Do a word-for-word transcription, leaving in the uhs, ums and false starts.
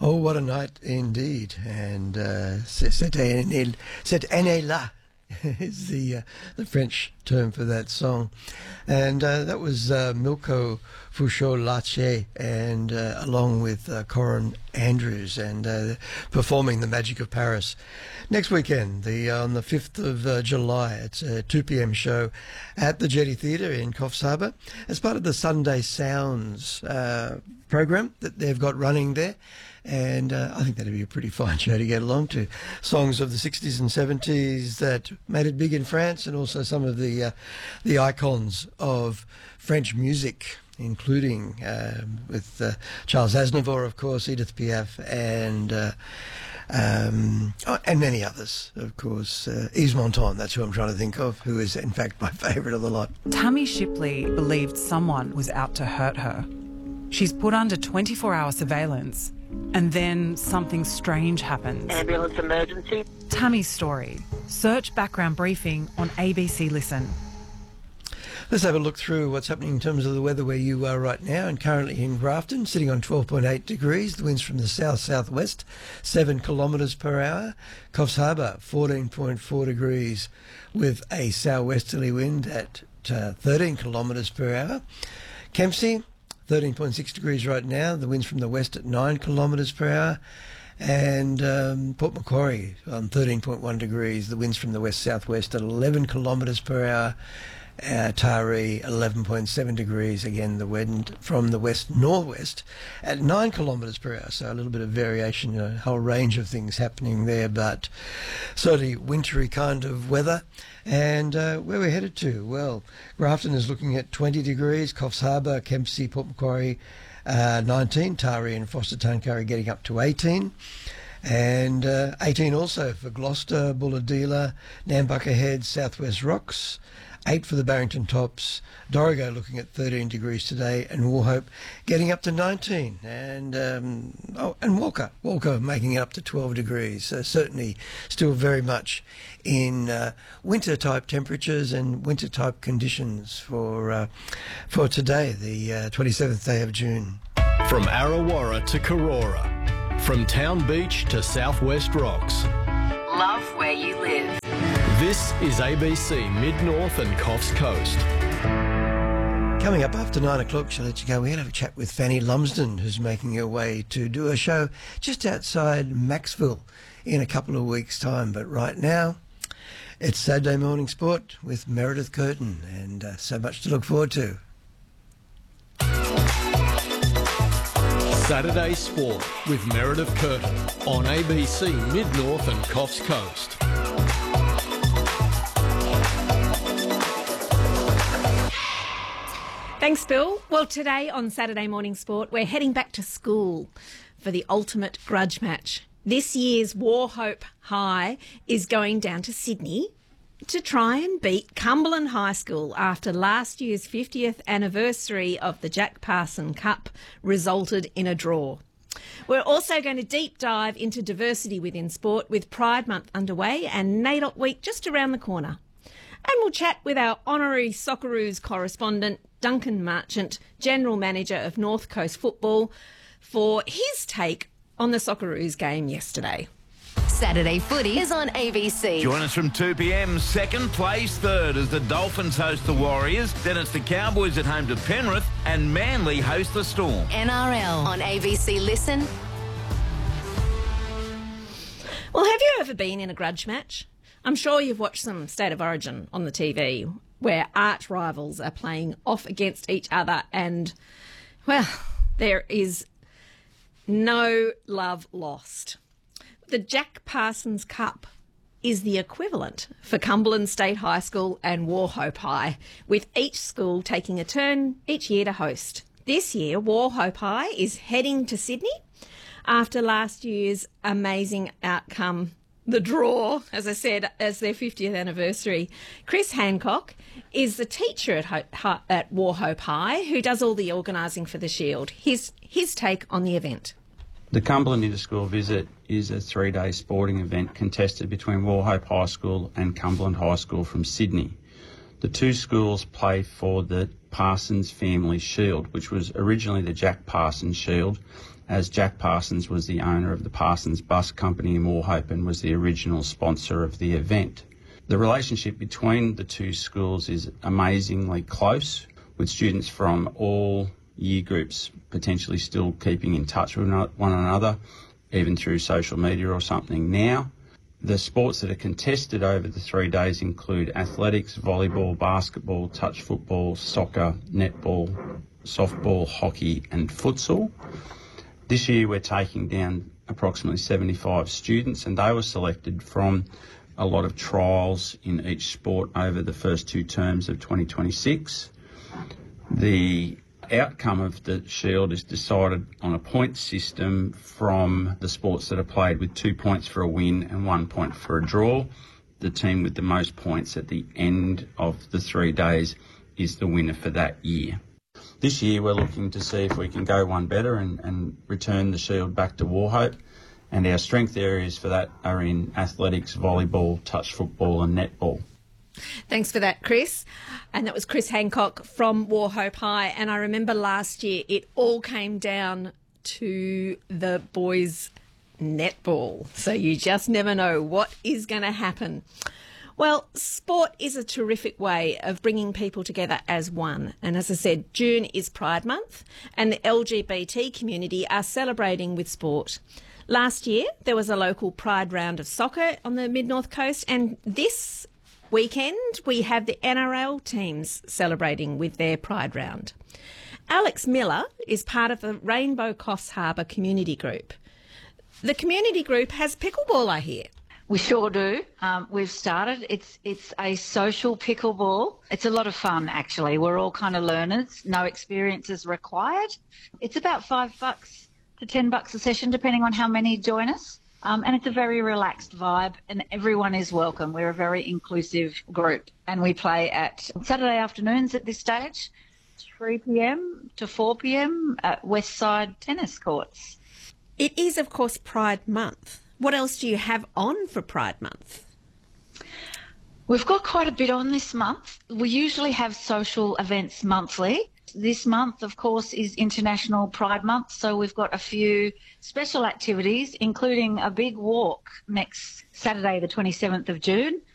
Oh, what a night indeed. And uh, cette année, cette année-là is the, uh, the French term for that song. And uh, that was uh, Milko Foucault-Lache, and uh, along with uh, Corin Andrews, and uh, performing The Magic of Paris. Next weekend, the uh, on the fifth of uh, July, it's a two p.m. show at the Jetty Theatre in Coffs Harbour as part of the Sunday Sounds uh, program that they've got running there. And uh, I think that'd be a pretty fine show to get along to. Songs of the sixties and seventies that made it big in France, and also some of the uh, the icons of French music, including uh, with uh, Charles Aznavour, of course, Edith Piaf, and uh, um, oh, and many others, of course. Uh, Yves Montand, that's who I'm trying to think of, who is in fact my favourite of the lot. Tammy Shipley believed someone was out to hurt her. She's put under twenty-four hour surveillance, and then something strange happens. Ambulance emergency. Tammy's story. Search background briefing on A B C Listen. Let's have a look through what's happening in terms of the weather where you are right now. And currently in Grafton, sitting on twelve point eight degrees. The winds from the south-southwest, seven kilometres per hour. Coffs Harbour, fourteen point four degrees with a southwesterly wind at uh, thirteen kilometres per hour. Kempsey, thirteen point six degrees right now. The winds from the west at nine kilometres per hour. And um, Port Macquarie on thirteen point one degrees. The winds from the west-southwest at eleven kilometres per hour. Uh, Taree, eleven point seven degrees. Again, the wind from the west-northwest at nine kilometres per hour. So a little bit of variation, a whole range of things happening there, but certainly wintry kind of weather. And uh, where we're headed to? Well, Grafton is looking at twenty degrees. Coffs Harbour, Kempsey, Port Macquarie, uh, nineteen. Taree and Forster Tuncurry getting up to eighteen. And uh, eighteen also for Gloucester, Bulahdelah, Nambucca Head, Southwest Rocks. eight for the Barrington Tops. Dorrigo looking at thirteen degrees today, and Wauchope getting up to nineteen. And um, oh, and Walker, Walker making it up to twelve degrees. So certainly still very much in uh, winter-type temperatures and winter-type conditions for uh, for today, the uh, twenty-seventh day of June. From Arrawarra to Karora, from Town Beach to Southwest Rocks. Love where you live. This is A B C Mid-North and Coffs Coast. Coming up after nine o'clock, shall let you go. We're going to have a chat with Fanny Lumsden, who's making her way to do a show just outside Maxville in a couple of weeks' time. But right now, it's Saturday Morning Sport with Meredith Curtin, and uh, so much to look forward to. Saturday Sport with Meredith Curtin on A B C Mid-North and Coffs Coast. Thanks, Bill. Well, today on Saturday Morning Sport, we're heading back to school for the ultimate grudge match. This year's Wauchope High is going down to Sydney to try and beat Cumberland High School after last year's fiftieth anniversary of the Jack Parson Cup resulted in a draw. We're also going to deep dive into diversity within sport with Pride Month underway and NAIDOC Week just around the corner. And we'll chat with our honorary Socceroos correspondent, Duncan Marchant, General Manager of North Coast Football, for his take on the Socceroos game yesterday. Saturday footy is on A B C. Join us from two p.m. Second plays third as the Dolphins host the Warriors. Then it's the Cowboys at home to Penrith, and Manly host the Storm. N R L on A B C Listen. Well, have you ever been in a grudge match? I'm sure you've watched some State of Origin on the T V where arch rivals are playing off against each other, and, well, there is no love lost. The Jack Parsons Cup is the equivalent for Cumberland State High School and Wauchope High, with each school taking a turn each year to host. This year, Wauchope High is heading to Sydney after last year's amazing outcome, the draw, as I said, as their fiftieth anniversary. Chris Hancock is the teacher at, Ho- at Wauchope High who does all the organising for the Shield. His, his take on the event. The Cumberland Interschool Visit is a three-day sporting event contested between Wauchope High School and Cumberland High School from Sydney. The two schools play for the Parsons Family Shield, which was originally the Jack Parsons Shield, as Jack Parsons was the owner of the Parsons Bus Company in Wauchope and was the original sponsor of the event. The relationship between the two schools is amazingly close, with students from all year groups potentially still keeping in touch with one another, even through social media or something now. The sports that are contested over the three days include athletics, volleyball, basketball, touch football, soccer, netball, softball, hockey and futsal. This year we're taking down approximately seventy-five students, and they were selected from a lot of trials in each sport over the first two terms of twenty twenty-six. The outcome of the Shield is decided on a point system from the sports that are played, with two points for a win and one point for a draw. The team with the most points at the end of the three days is the winner for that year. This year we're looking to see if we can go one better and, and return the Shield back to Wauchope, and our strength areas for that are in athletics, volleyball, touch football and netball. Thanks for that, Chris. And that was Chris Hancock from Wauchope High. And I remember last year it all came down to the boys' netball. So you just never know what is going to happen. Well, sport is a terrific way of bringing people together as one. And as I said, June is Pride Month and the L G B T community are celebrating with sport. Last year, there was a local Pride round of soccer on the Mid-North Coast, and this weekend we have the N R L teams celebrating with their Pride round. Alex Miller is part of the Rainbow Coffs Harbour Community Group. The community group has pickleball, I hear. We sure do. Um, we've started. It's it's a social pickleball. It's a lot of fun, actually. We're all kind of learners. No experience is required. It's about five bucks to ten bucks a session, depending on how many join us. Um, and it's a very relaxed vibe, and everyone is welcome. We're a very inclusive group, and we play at Saturday afternoons at this stage, three p.m. to four p.m. at Westside tennis courts. It is, of course, Pride Month. What else do you have on for Pride Month? We've got quite a bit on this month. We usually have social events monthly. This month, of course, is International Pride Month, so we've got a few special activities, including a big walk next Saturday, the twenty-seventh of June,